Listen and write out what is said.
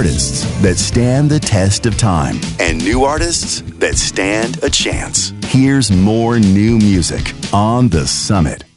artists that stand the test of time and new artists that stand a chance. Here's more new music on The Summit.